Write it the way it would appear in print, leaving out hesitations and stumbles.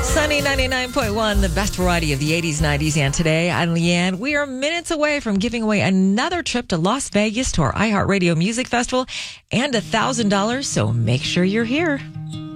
Sunny 99.1, the best variety of the 80s, 90s, and today. I'm Leanne. We are minutes away from giving away another trip to Las Vegas to our iHeartRadio Music Festival and $1,000, so make sure you're here.